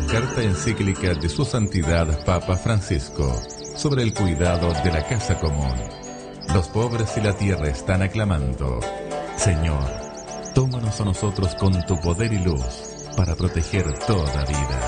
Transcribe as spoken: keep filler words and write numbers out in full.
Carta encíclica de Su Santidad Papa Francisco sobre el cuidado de la casa común. Los pobres y la tierra están aclamando: Señor, tómanos a nosotros con tu poder y luz para proteger toda vida.